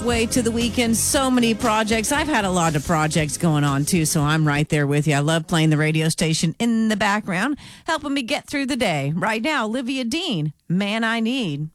Way to the weekend. So many projects. I've had a lot of projects going on too, so I'm right there with you. I love playing the radio station in the background, helping me get through the day. Right now, Olivia Dean, Man I Need.